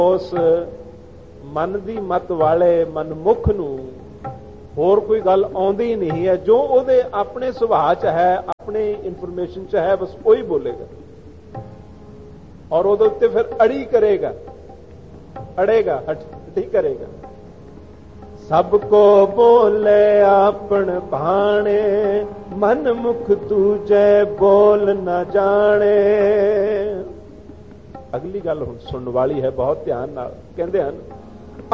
ਉਸ ਮਨ ਦੀ ਮਤ ਵਾਲੇ ਮਨਮੁਖ ਨੂੰ ਹੋਰ ਕੋਈ ਗੱਲ ਆਉਂਦੀ ਨਹੀਂ ਹੈ। ਜੋ ਉਹਦੇ ਆਪਣੇ ਸੁਭਾਅ 'ਚ ਹੈ, ਆਪਣੇ ਇਨਫੋਰਮੇਸ਼ਨ 'ਚ ਹੈ, ਬਸ ਉਹੀ ਬੋਲੇਗਾ ਔਰ ਉਹਦੇ ਉੱਤੇ ਫਿਰ ਅੜੀ ਕਰੇਗਾ, ਅੜੇਗਾ, ਹੱਟੀ ਕਰੇਗਾ। ਸਭ ਕੋ ਬੋਲੇ ਆਪਣ ਭਾਣੇ, ਮਨ ਮੁਖ ਦੂਜੇ ਬੋਲ ਨਾ ਜਾਣੇ। ਅਗਲੀ ਗੱਲ ਹੁਣ ਸੁਣਨ ਵਾਲੀ ਹੈ, ਬਹੁਤ ਧਿਆਨ ਨਾਲ। ਕਹਿੰਦੇ ਹਨ